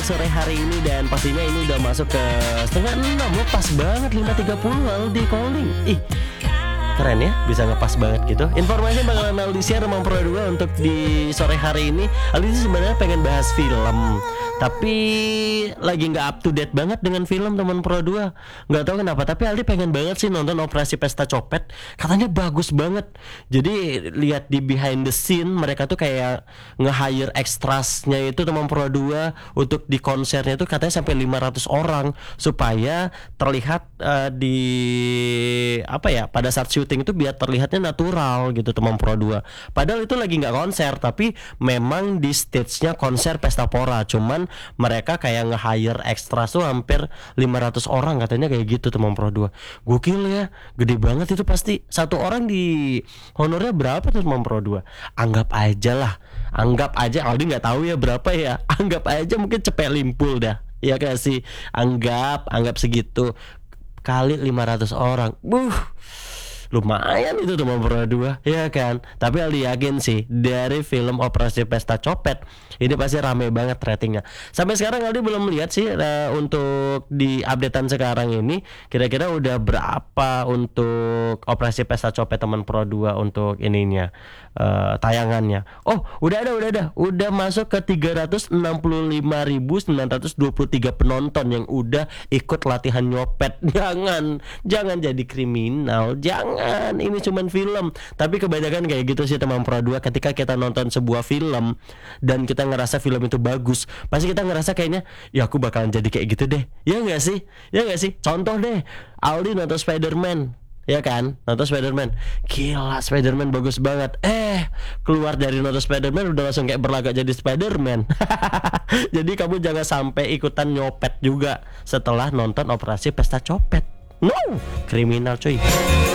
sore hari ini. Dan pastinya ini udah masuk ke setengah 6 loh, pas banget 5.30 Aldi calling. Ih, keren ya, bisa ngepas banget gitu. Informasi bakalan Aldi share sama Pro 2 untuk di sore hari ini. Aldi sebenarnya pengen bahas film, tapi lagi nggak up to date banget dengan film teman Pro 2. Nggak tahu kenapa, tapi Aldi pengen banget sih nonton Operasi Pesta Copet. Katanya bagus banget. Jadi lihat di behind the scene, mereka tuh kayak nge-hire extrasnya itu teman Pro 2 untuk di konsernya itu katanya sampai 500 orang supaya terlihat di apa ya, pada saat syuting itu biar terlihatnya natural gitu teman Pro 2. Padahal itu lagi nggak konser, tapi memang di stage-nya konser Pesta Pora. Cuman mereka kayak nge-hire extra tuh hampir 500 orang katanya kayak gitu teman Pro 2. Gokil ya, gede banget itu pasti. Satu orang di honornya berapa tuh teman Pro 2? Anggap aja lah, anggap aja, Aldi nggak tahu ya berapa ya. Anggap aja mungkin cepet limpul dah. Ya kayak sih, anggap segitu kali 500 orang. Lumayan itu teman Pro 2, ya kan? Tapi Aldi yakin sih dari film Operasi Pesta Copet ini pasti rame banget ratingnya. Sampai sekarang Aldi belum lihat sih untuk di updatean sekarang ini kira-kira udah berapa untuk Operasi Pesta Copet teman Pro 2 untuk ininya, tayangannya. Oh, udah masuk ke 365.923 penonton yang udah ikut latihan nyopet. Jangan jadi kriminal, jangan. Ini cuman film. Tapi kebanyakan kayak gitu sih teman Pro 2. Ketika kita nonton sebuah film dan kita ngerasa film itu bagus, pasti kita ngerasa kayaknya ya aku bakalan jadi kayak gitu deh. Ya nggak sih? Contoh deh, Aldi nonton Spider-Man, ya kan? Nonton Spider-Man, gila Spider-Man bagus banget. Keluar dari nonton Spider-Man udah langsung kayak berlagak jadi Spider-Man. Jadi kamu jangan sampai ikutan nyopet juga setelah nonton Operasi Pesta Copet. No, kriminal cuy.